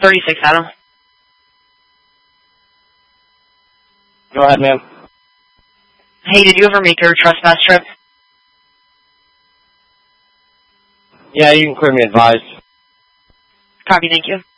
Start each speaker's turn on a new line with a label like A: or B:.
A: 36 Adam.
B: Go ahead, ma'am.
A: Hey, did you ever make your trespass trip?
B: Yeah, you can clear me advised.
A: Copy, thank you.